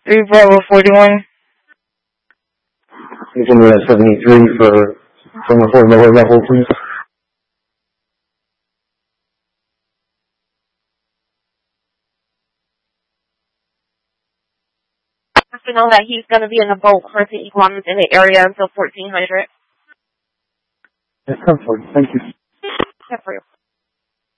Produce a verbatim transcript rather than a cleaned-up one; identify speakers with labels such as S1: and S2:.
S1: three Bravo forty-one.
S2: You can be at seventy-three for seventy-four lower level, please.
S3: To know that he's going to be in a boat for the Iguanas in the area until fourteen hundred.
S2: Yes, come forward. Thank you.
S3: Yeah, for you.